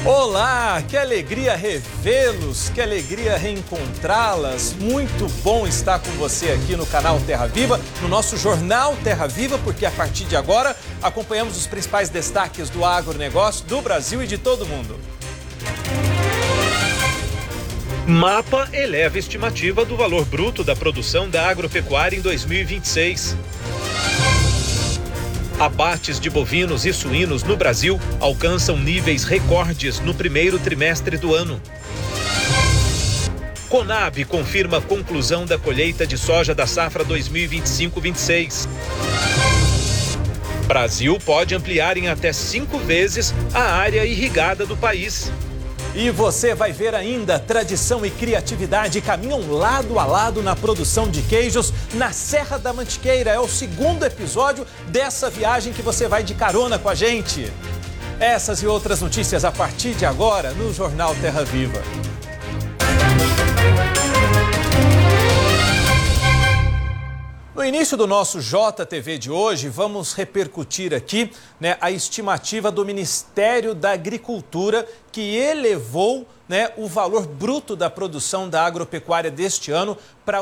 Olá, que alegria revê-los, que alegria reencontrá-las. Muito bom estar com você aqui no canal Terra Viva, no nosso jornal Terra Viva, porque a partir de agora acompanhamos os principais destaques do agronegócio do Brasil e de todo mundo. Mapa eleva a estimativa do valor bruto da produção da agropecuária em 2026. Abates de bovinos e suínos no Brasil alcançam níveis recordes no primeiro trimestre do ano. Conab confirma a conclusão da colheita de soja da safra 2025-26. Brasil pode ampliar em até 5 vezes a área irrigada do país. E você vai ver ainda, tradição e criatividade caminham lado a lado na produção de queijos na Serra da Mantiqueira. É o segundo episódio dessa viagem que você vai de carona com a gente. Essas e outras notícias a partir de agora no Jornal Terra Viva. No início do nosso JTV de hoje, vamos repercutir aqui a estimativa do Ministério da Agricultura, que elevou o valor bruto da produção da agropecuária deste ano para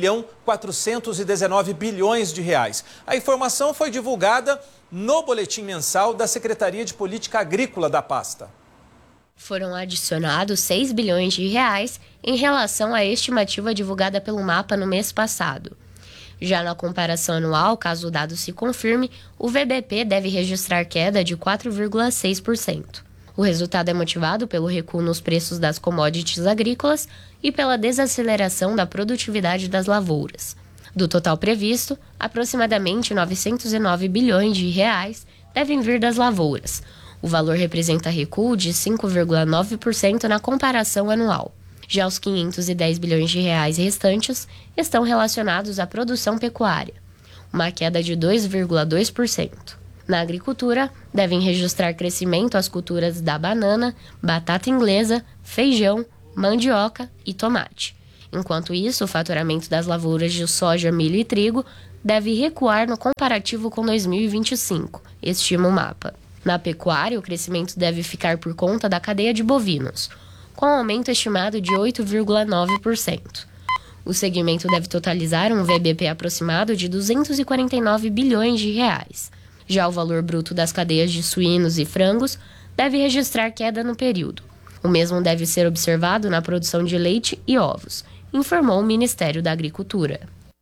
1,419 bilhões de reais. A informação foi divulgada no boletim mensal da Secretaria de Política Agrícola da pasta. Foram adicionados 6 bilhões de reais em relação à estimativa divulgada pelo MAPA no mês passado. Já na comparação anual, caso o dado se confirme, o VBP deve registrar queda de 4,6%. O resultado é motivado pelo recuo nos preços das commodities agrícolas e pela desaceleração da produtividade das lavouras. Do total previsto, aproximadamente 909 bilhões de reais devem vir das lavouras. O valor representa recuo de 5,9% na comparação anual. Já os 510 bilhões de reais restantes estão relacionados à produção pecuária, uma queda de 2,2%. Na agricultura, devem registrar crescimento as culturas da banana, batata inglesa, feijão, mandioca e tomate. Enquanto isso, o faturamento das lavouras de soja, milho e trigo deve recuar no comparativo com 2025, estima o MAPA. Na pecuária, o crescimento deve ficar por conta da cadeia de bovinos, com um aumento estimado de 8,9%. O segmento deve totalizar um VBP aproximado de 249 bilhões de reais. Já o valor bruto das cadeias de suínos e frangos deve registrar queda no período. O mesmo deve ser observado na produção de leite e ovos, informou o Ministério da Agricultura.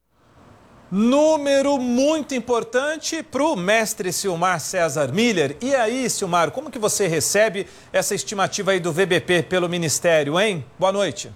Número muito importante para o mestre Silmar César Miller. E aí, Silmar, como que você recebe essa estimativa aí do VBP pelo Ministério, hein? Boa noite.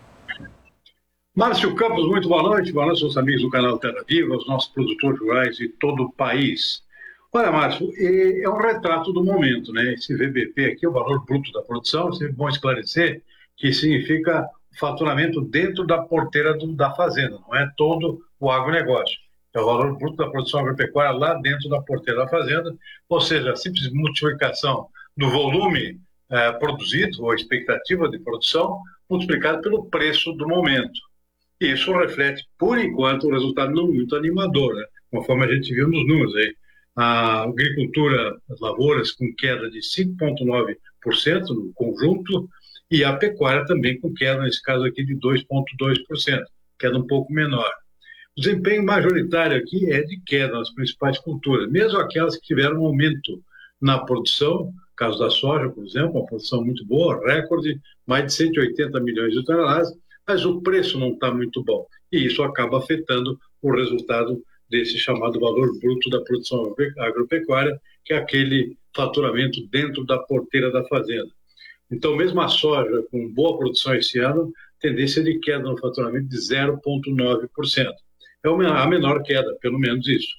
Márcio Campos, muito boa noite. Boa noite aos amigos do canal Terra Viva, aos nossos produtores rurais de todo o país. Olha, Márcio, é um retrato do momento, né? Esse VBP aqui, o valor bruto da produção, é bom esclarecer que significa faturamento dentro da porteira da fazenda, não é todo o agronegócio. É o valor bruto da produção agropecuária lá dentro da porteira da fazenda, ou seja, a simples multiplicação do volume produzido, ou expectativa de produção, multiplicado pelo preço do momento. E isso reflete, por enquanto, um resultado não muito animador, né? Conforme a gente viu nos números aí. A agricultura, as lavouras, com queda de 5,9% no conjunto, e a pecuária também com queda, nesse caso aqui, de 2,2%, queda um pouco menor. O desempenho majoritário aqui é de queda nas principais culturas, mesmo aquelas que tiveram um aumento na produção, caso da soja, por exemplo, uma produção muito boa, recorde, mais de 180 milhões de toneladas, mas o preço não está muito bom, e isso acaba afetando o resultado desse chamado valor bruto da produção agropecuária, que é aquele faturamento dentro da porteira da fazenda. Então, mesmo a soja, com boa produção esse ano, tendência de queda no faturamento de 0,9%. É a menor queda, pelo menos isso.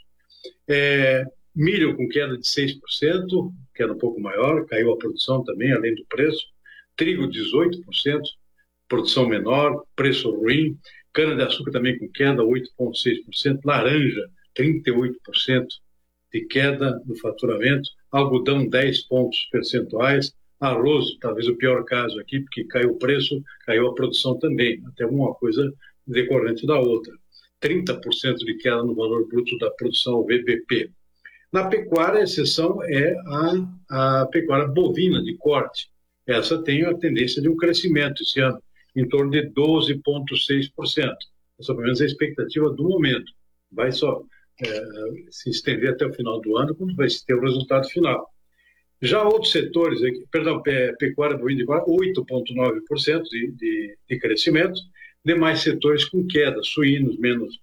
Milho com queda de 6%, queda um pouco maior, caiu a produção também, além do preço. Trigo, 18%, produção menor, preço ruim. Cana-de-açúcar também com queda, 8,6%. Laranja, 38% de queda no faturamento. Algodão, 10 pontos percentuais. Arroz, talvez o pior caso aqui, porque caiu o preço, caiu a produção também, até uma coisa decorrente da outra. 30% de queda no valor bruto da produção VBP. Na pecuária, a exceção é a pecuária bovina de corte, essa tem a tendência de um crescimento esse ano, em torno de 12,6%. Essa, pelo menos, é a expectativa do momento. Vai só se estender até o final do ano, quando vai se ter o resultado final. Já outros setores, pecuária bovina, 8,9% de crescimento, demais setores com queda, suínos menos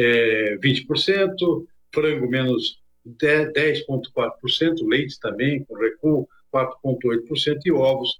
20%, frango menos 10,4%, leite também com recuo 4,8% e ovos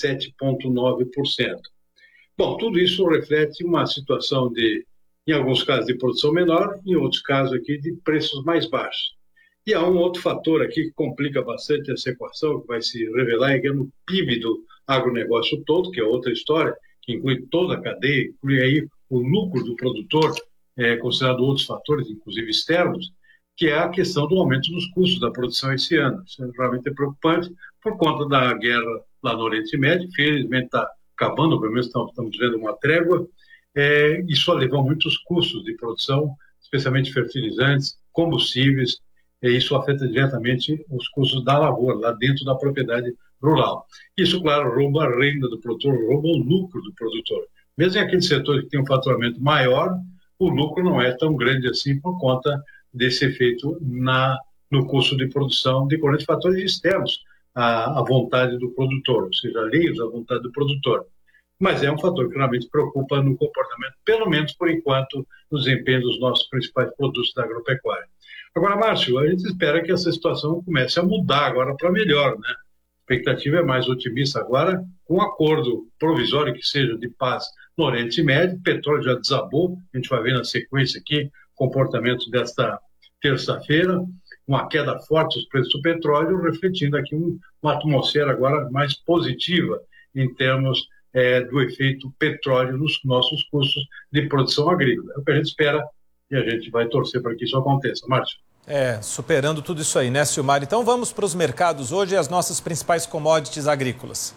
7,9%. Bom, tudo isso reflete uma situação em alguns casos, de produção menor, em outros casos aqui de preços mais baixos. E há um outro fator aqui que complica bastante essa equação, que vai se revelar, que é no PIB do agronegócio todo, que é outra história, que inclui toda a cadeia, inclui aí o lucro do produtor, considerado outros fatores, inclusive externos, que é a questão do aumento dos custos da produção esse ano. Isso realmente é preocupante por conta da guerra lá no Oriente Médio. Infelizmente está acabando, pelo menos estamos vendo uma trégua. Isso eleva muitos custos de produção, especialmente fertilizantes, combustíveis, e isso afeta diretamente os custos da lavoura, lá dentro da propriedade rural. Isso, claro, rouba a renda do produtor, rouba o lucro do produtor. Mesmo em aqueles setores que têm um faturamento maior, o lucro não é tão grande assim por conta desse efeito no custo de produção decorrente de fatores externos à vontade do produtor, ou seja, alheios à vontade do produtor. Mas é um fator que realmente preocupa no comportamento, pelo menos por enquanto, no desempenho dos nossos principais produtos da agropecuária. Agora, Márcio, a gente espera que essa situação comece a mudar agora para melhor, né? A expectativa é mais otimista agora, com um acordo provisório que seja de paz no Oriente Médio. O petróleo já desabou, a gente vai ver na sequência aqui comportamento desta terça-feira, uma queda forte dos preços do petróleo, refletindo aqui uma atmosfera agora mais positiva em termos do efeito petróleo nos nossos custos de produção agrícola. É o que a gente espera e a gente vai torcer para que isso aconteça. Márcio. Superando tudo isso aí, né, Silmar? Então vamos para os mercados hoje e as nossas principais commodities agrícolas.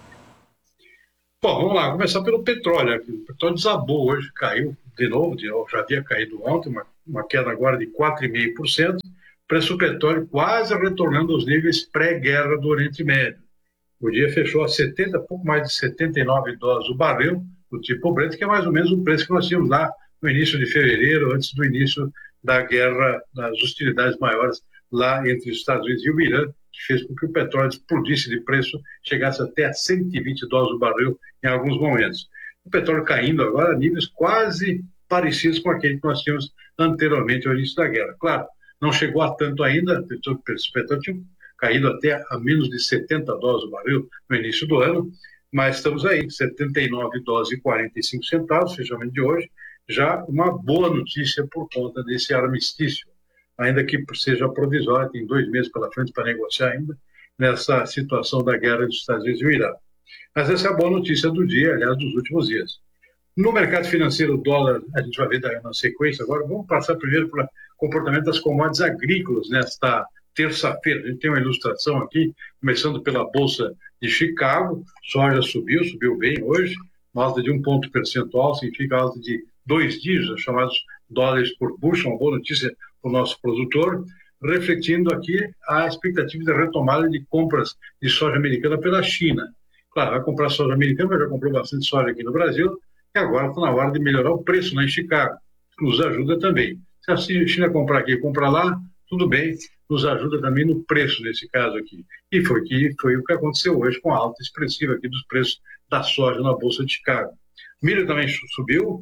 Bom, vamos lá, começar pelo petróleo. O petróleo desabou hoje, caiu de novo, já havia caído ontem, uma queda agora de 4,5%. Preço do petróleo quase retornando aos níveis pré-guerra do Oriente Médio. O dia fechou a pouco mais de 79 dólares o barril, do tipo Brent, que é mais ou menos o preço que nós tínhamos lá no início de fevereiro, antes do início da guerra, das hostilidades maiores lá entre os Estados Unidos e o Irã, que fez com que o petróleo explodisse de preço, chegasse até a 120 dólares o barril em alguns momentos. O petróleo caindo agora a níveis quase parecidos com aquele que nós tínhamos anteriormente ao início da guerra. Claro, não chegou a tanto ainda, o petróleo tinha caído até a menos de 70 dólares o barril no início do ano, mas estamos aí, 79 dólares e 45 centavos, fechamento de hoje, já uma boa notícia por conta desse armistício, ainda que seja provisório, tem 2 meses pela frente para negociar ainda, nessa situação da guerra dos Estados Unidos e o Irã. Mas essa é a boa notícia do dia, aliás, dos últimos dias. No mercado financeiro, o dólar, a gente vai ver na sequência agora, vamos passar primeiro para o comportamento das commodities agrícolas nesta terça-feira. A gente tem uma ilustração aqui, começando pela Bolsa de Chicago, soja subiu bem hoje, uma alta de 1 ponto percentual, significa alta de 2 dígitos, chamados dólares por bushel, uma boa notícia para o nosso produtor, refletindo aqui a expectativa de retomada de compras de soja americana pela China. Claro, vai comprar soja americana, mas já comprou bastante soja aqui no Brasil, e agora está na hora de melhorar o preço lá em Chicago, que nos ajuda também. Se a China comprar aqui e comprar lá, tudo bem, nos ajuda também no preço nesse caso aqui. E foi o que aconteceu hoje com a alta expressiva aqui dos preços da soja na Bolsa de Chicago. Milho também subiu,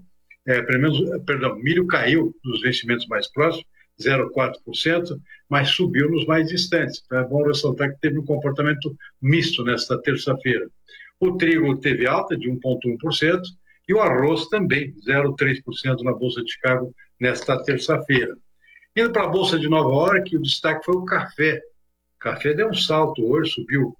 milho caiu nos vencimentos mais próximos, 0,4%, mas subiu nos mais distantes. Então é bom ressaltar que teve um comportamento misto nesta terça-feira. O trigo teve alta de 1,1% e o arroz também, 0,3% na Bolsa de Chicago nesta terça-feira. Indo para a Bolsa de Nova York, o destaque foi o café. O café deu um salto hoje, subiu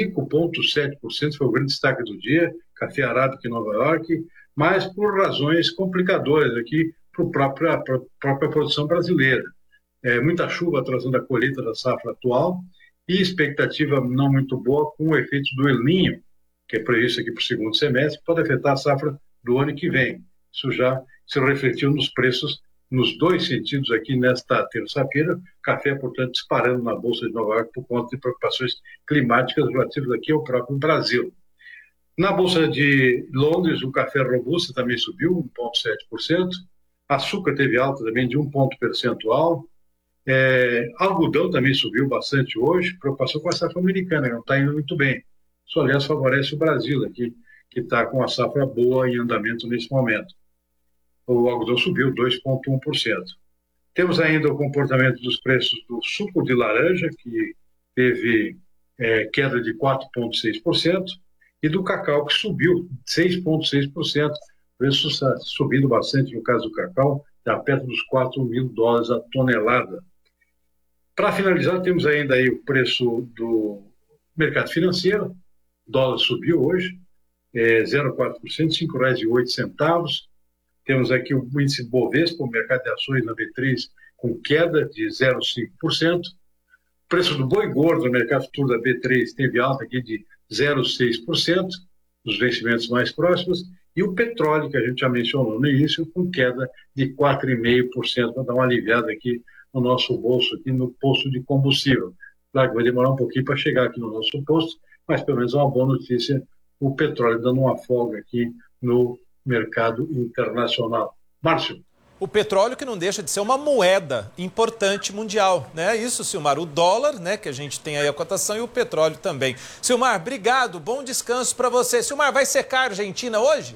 5,7%, foi o grande destaque do dia, café arábica em Nova York, mas por razões complicadoras aqui para a própria produção brasileira. Muita chuva atrasando a colheita da safra atual e expectativa não muito boa com o efeito do El Niño, que é previsto aqui para o segundo semestre, que pode afetar a safra do ano que vem. Isso já se refletiu nos preços nos dois sentidos aqui nesta terça-feira. Café, portanto, disparando na Bolsa de Nova York por conta de preocupações climáticas relativas aqui ao próprio Brasil. Na Bolsa de Londres, o café robusta também subiu 1,7%. Açúcar teve alta também de 1 ponto percentual. Algodão também subiu bastante hoje, preocupação com a safra americana, não está indo muito bem. Isso, aliás, favorece o Brasil aqui, que está com a safra boa em andamento nesse momento. O algodão subiu 2,1%. Temos ainda o comportamento dos preços do suco de laranja, que teve queda de 4,6%, e do cacau, que subiu 6,6%. O preço está subindo bastante no caso do cacau, está perto dos $4.000 a tonelada. Para finalizar, temos ainda aí o preço do mercado financeiro. O dólar subiu hoje, 0,4%, R$ 5,08. Temos aqui o índice Bovespa, o mercado de ações na B3, com queda de 0,5%. O preço do boi gordo no mercado futuro da B3 teve alta aqui de 0,6%, nos vencimentos mais próximos. E o petróleo, que a gente já mencionou no início, com queda de 4,5%, para dar uma aliviada aqui no nosso bolso, aqui no posto de combustível. Claro que vai demorar um pouquinho para chegar aqui no nosso posto, mas pelo menos é uma boa notícia, o petróleo dando uma folga aqui no mercado internacional. Márcio. O petróleo que não deixa de ser uma moeda importante mundial, né? Isso, Silmar, o dólar, né, que a gente tem aí a cotação, e o petróleo também. Silmar, obrigado, bom descanso para você. Silmar, vai secar a Argentina hoje?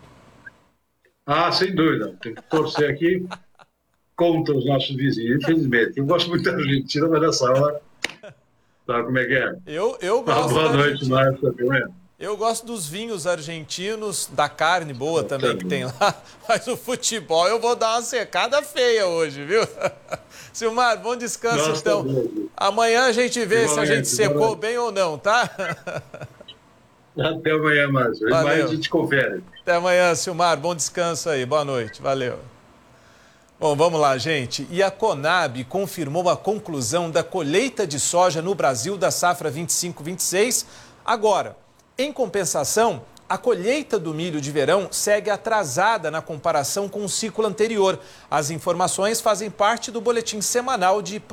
Ah, sem dúvida. Tem que torcer aqui contra os nossos vizinhos, infelizmente. Eu gosto muito da Argentina, mas nessa hora, sabe como é que é? Eu gosto. Boa noite, Márcio. Eu gosto dos vinhos argentinos, da carne boa também que tem lá, mas o futebol eu vou dar uma secada feia hoje, viu? Silmar, bom descanso. Nossa, então. Amanhã a gente vê se a gente secou bem ou não, tá? Até amanhã, Márcio. Amanhã a gente confere. Até amanhã, Silmar. Bom descanso aí. Boa noite. Valeu. Bom, vamos lá, gente. E a Conab confirmou a conclusão da colheita de soja no Brasil da safra 25-26 agora. Em compensação, a colheita do milho de verão segue atrasada na comparação com o ciclo anterior. As informações fazem parte do boletim semanal de